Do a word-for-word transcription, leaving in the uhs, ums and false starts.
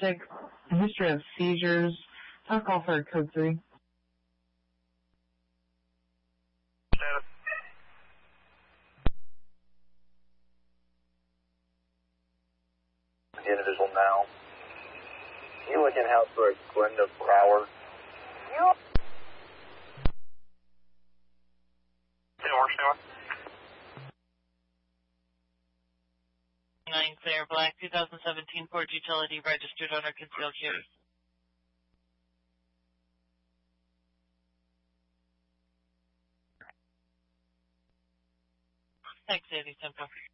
epileptic, a history of seizures. I'll call for a code three. Individual now. You look in house for a Glenda Brower. You. nine Clear Black, two thousand seventeen Ford Utility, registered owner, concealed carry. Thanks, eighty Temple.